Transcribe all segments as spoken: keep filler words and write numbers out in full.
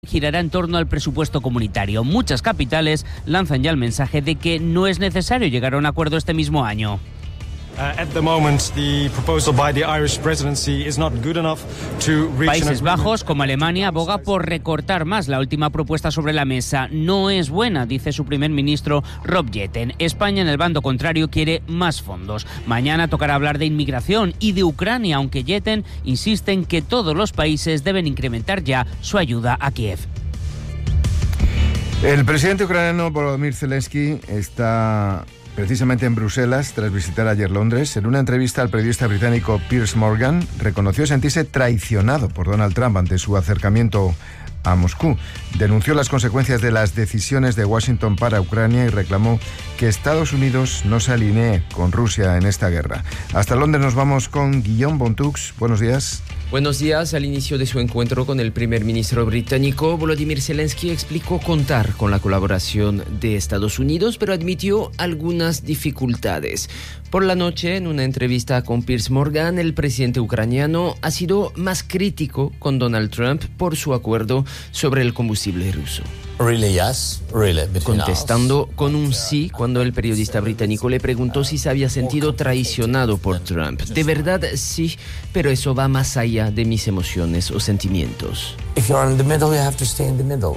girará en torno al presupuesto comunitario. Muchas capitales lanzan ya el mensaje de que no es necesario llegar a un acuerdo este mismo año. Países Bajos, como Alemania, aboga por recortar más. La última propuesta sobre la mesa no es buena, dice su primer ministro Rob Jetten. España, en el bando contrario, quiere más fondos. Mañana tocará hablar de inmigración y de Ucrania, aunque Jetten insiste en que todos los países deben incrementar ya su ayuda a Kiev. El presidente ucraniano Volodymyr Zelensky está precisamente en Bruselas, tras visitar ayer Londres. En una entrevista al periodista británico Piers Morgan, reconoció sentirse traicionado por Donald Trump ante su acercamiento a Moscú. Denunció las consecuencias de las decisiones de Washington para Ucrania y reclamó que Estados Unidos no se alinee con Rusia en esta guerra. Hasta Londres nos vamos con Guillaume Bontux. Buenos días. Buenos días. Al inicio de su encuentro con el primer ministro británico, Volodymyr Zelensky explicó contar con la colaboración de Estados Unidos, pero admitió algunas dificultades. Por la noche, en una entrevista con Piers Morgan, el presidente ucraniano ha sido más crítico con Donald Trump por su acuerdo sobre el combustible ruso. Really, yes, really, contestando con un sí cuando el periodista británico le preguntó si se había sentido traicionado por Trump. De verdad, sí, pero eso va más allá de mis emociones o sentimientos. If you're in the middle, you have to stay in the middle.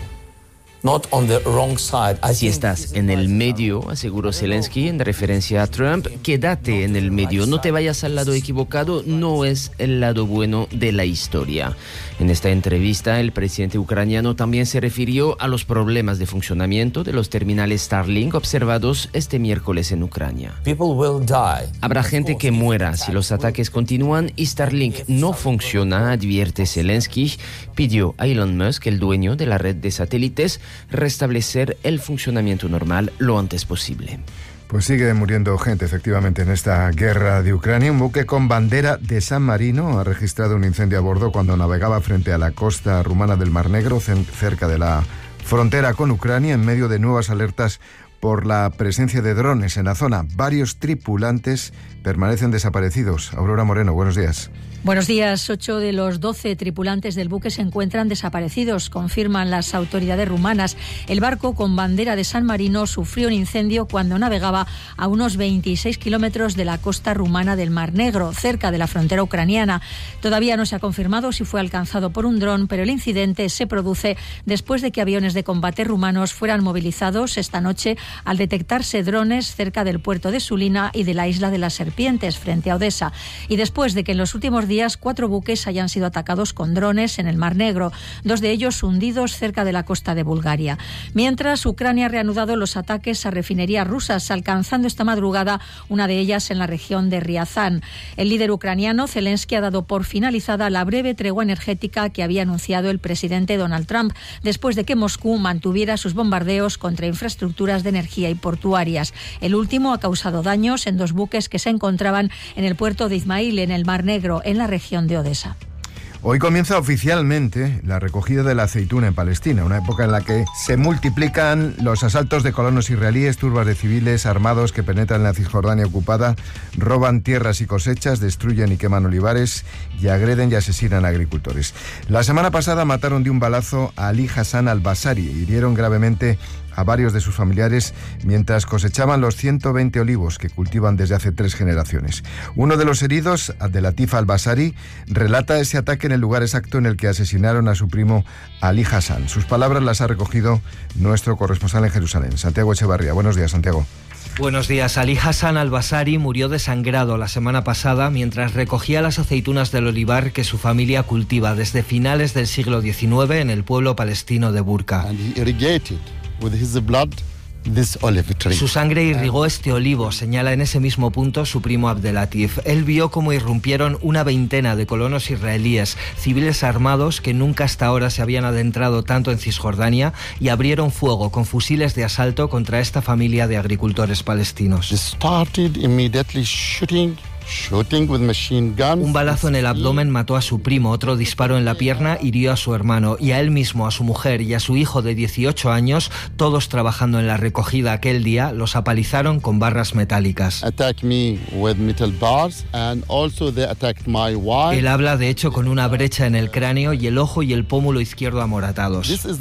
Not on the wrong side. Si estás en el medio, aseguró Zelensky en referencia a Trump, quédate en el medio, no te vayas al lado equivocado, no es el lado bueno de la historia. En esta entrevista, el presidente ucraniano también se refirió a los problemas de funcionamiento de los terminales Starlink observados este miércoles en Ucrania. People will die. Habrá gente que muera si los ataques continúan y Starlink no funciona, advierte Zelensky. Pidió a Elon Musk, el dueño de la red de satélites, restablecer el funcionamiento normal lo antes posible. Pues sigue muriendo gente, efectivamente, en esta guerra de Ucrania. Un buque con bandera de San Marino ha registrado un incendio a bordo cuando navegaba frente a la costa rumana del Mar Negro, cerca de la frontera con Ucrania, en medio de nuevas alertas por la presencia de drones en la zona. Varios tripulantes permanecen desaparecidos. Aurora Moreno, buenos días. Buenos días. Ocho de los doce tripulantes del buque se encuentran desaparecidos, confirman las autoridades rumanas. El barco con bandera de San Marino sufrió un incendio cuando navegaba a unos veintiséis kilómetros de la costa rumana del Mar Negro, cerca de la frontera ucraniana. Todavía no se ha confirmado si fue alcanzado por un dron, pero el incidente se produce después de que aviones de combate rumanos fueran movilizados esta noche al detectarse drones cerca del puerto de Sulina y de la isla de las Serpientes, frente a Odesa, y después de que en los últimos días cuatro buques hayan sido atacados con drones en el Mar Negro, dos de ellos hundidos cerca de la costa de Bulgaria. Mientras, Ucrania ha reanudado los ataques a refinerías rusas, alcanzando esta madrugada una de ellas en la región de Riazán. El líder ucraniano, Zelensky, ha dado por finalizada la breve tregua energética que había anunciado el presidente Donald Trump, después de que Moscú mantuviera sus bombardeos contra infraestructuras de energía y portuarias. El último ha causado daños en dos buques que se encontraban en el puerto de Izmail, en el Mar Negro, en la región de Odesa. Hoy comienza oficialmente la recogida de la aceituna en Palestina, una época en la que se multiplican los asaltos de colonos israelíes, turbas de civiles armados que penetran en la Cisjordania ocupada, roban tierras y cosechas, destruyen y queman olivares y agreden y asesinan a agricultores. La semana pasada mataron de un balazo a Ali Hassan al-Basari y hirieron gravemente a varios de sus familiares mientras cosechaban los ciento veinte olivos que cultivan desde hace tres generaciones. Uno de los heridos, Abdelatif al-Basari, relata ese ataque en el lugar exacto en el que asesinaron a su primo Ali Hassan. Sus palabras las ha recogido nuestro corresponsal en Jerusalén, Santiago Echevarría. Buenos días, Santiago. Buenos días. Ali Hassan al-Basari murió desangrado la semana pasada mientras recogía las aceitunas del olivar que su familia cultiva desde finales del siglo diecinueve en el pueblo palestino de Burka. Su sangre irrigó este olivo, señala en ese mismo punto su primo Abdelatif. Él vio cómo irrumpieron una veintena de colonos israelíes, civiles armados que nunca hasta ahora se habían adentrado tanto en Cisjordania, y abrieron fuego con fusiles de asalto contra esta familia de agricultores palestinos. Un balazo en el abdomen mató a su primo, otro disparo en la pierna hirió a su hermano y a él mismo, a su mujer y a su hijo de dieciocho años, todos trabajando en la recogida aquel día, los apalizaron con barras metálicas. Él habla de hecho con una brecha en el cráneo y el ojo y el pómulo izquierdo amoratados.